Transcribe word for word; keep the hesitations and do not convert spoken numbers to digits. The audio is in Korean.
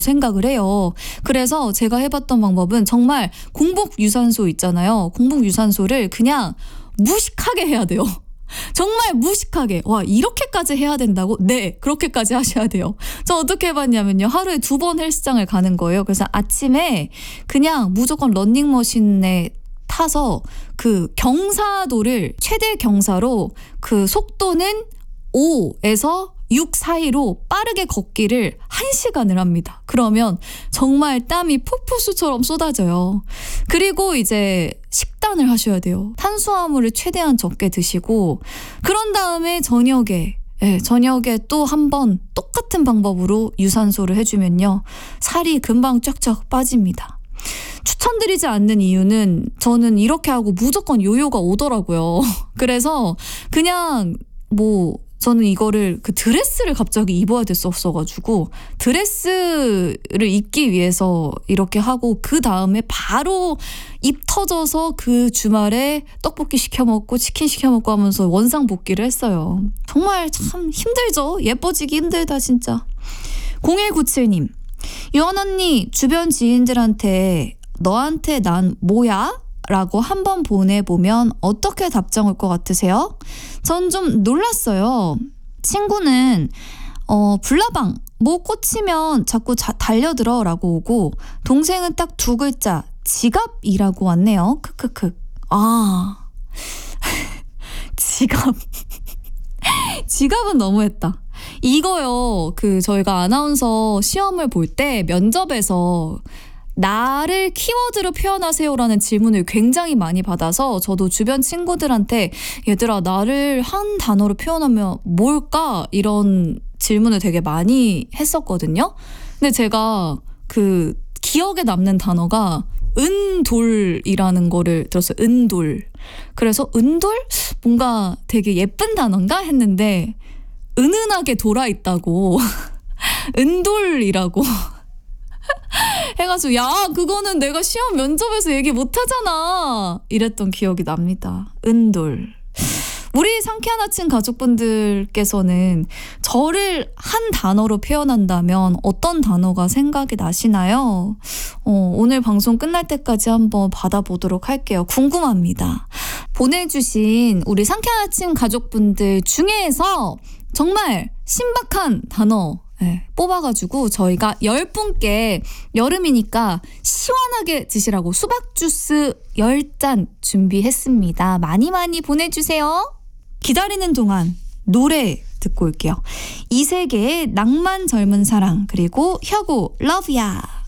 생각을 해요. 그래서 제가 해봤던 방법은 정말 공복 유산소 있잖아요. 공복 유산소를 그냥 무식하게 해야 돼요. 정말 무식하게. 와, 이렇게까지 해야 된다고? 네, 그렇게까지 하셔야 돼요. 저 어떻게 해봤냐면요, 하루에 두 번 헬스장을 가는 거예요. 그래서 아침에 그냥 무조건 러닝머신에 타서 그 경사도를 최대 경사로 그 속도는 오에서 육 사이로 빠르게 걷기를 한 시간을 합니다. 그러면 정말 땀이 폭포수처럼 쏟아져요. 그리고 이제 식단을 하셔야 돼요. 탄수화물을 최대한 적게 드시고, 그런 다음에 저녁에 네, 저녁에 또 한 번 똑같은 방법으로 유산소를 해주면요, 살이 금방 쫙쫙 빠집니다. 추천드리지 않는 이유는 저는 이렇게 하고 무조건 요요가 오더라고요. 그래서 그냥 뭐 저는 이거를 그 드레스를 갑자기 입어야 됐었어가지고 드레스를 입기 위해서 이렇게 하고, 그 다음에 바로 입 터져서 그 주말에 떡볶이 시켜 먹고 치킨 시켜 먹고 하면서 원상복귀를 했어요. 정말 참 힘들죠. 예뻐지기 힘들다 진짜. 공일구칠 님, 유원 언니, 주변 지인들한테 너한테 난 뭐야? 라고 한번 보내보면 어떻게 답장 올 것 같으세요? 전 좀 놀랐어요. 친구는 어 불나방 뭐 꽂히면 자꾸 자, 달려들어 라고 오고, 동생은 딱 두 글자 지갑이라고 왔네요. 크크크. 아 지갑 지갑은 너무했다. 이거요, 그 저희가 아나운서 시험을 볼 때 면접에서 나를 키워드로 표현하세요라는 질문을 굉장히 많이 받아서 저도 주변 친구들한테 얘들아 나를 한 단어로 표현하면 뭘까? 이런 질문을 되게 많이 했었거든요. 근데 제가 그 기억에 남는 단어가 은돌이라는 거를 들었어요. 은돌. 그래서 은돌? 뭔가 되게 예쁜 단어인가? 했는데 은은하게 돌아있다고 은돌이라고 해가지고 야 그거는 내가 시험 면접에서 얘기 못하잖아 이랬던 기억이 납니다. 은돌. 우리 상쾌한 아침 가족분들께서는 저를 한 단어로 표현한다면 어떤 단어가 생각이 나시나요? 어, 오늘 방송 끝날 때까지 한번 받아보도록 할게요. 궁금합니다. 보내주신 우리 상쾌한 아침 가족분들 중에서 정말 신박한 단어 네, 뽑아가지고 저희가 열 분께 여름이니까 시원하게 드시라고 수박 주스 열 잔 준비했습니다. 많이 많이 보내주세요. 기다리는 동안 노래 듣고 올게요. 이세계의 낭만 젊은 사랑, 그리고 혁오 러브야.